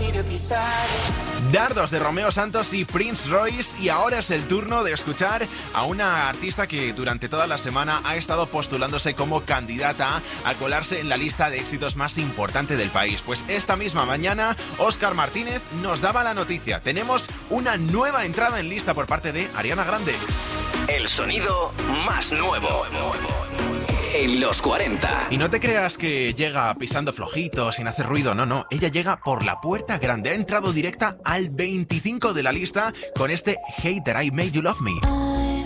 Dardos de Romeo Santos y Prince Royce, y ahora es el turno de escuchar a una artista que durante toda la semana ha estado postulándose como candidata a colarse en la lista de éxitos más importante del país. Pues esta misma mañana Óscar Martínez nos daba la noticia. Tenemos una nueva entrada en lista por parte de Ariana Grande. El sonido más nuevo en los 40. Y no te creas que llega pisando flojito, sin hacer ruido, no. Ella llega por la puerta grande. Ha entrado directa al 25 de la lista con este Hey That I Made You Love Me.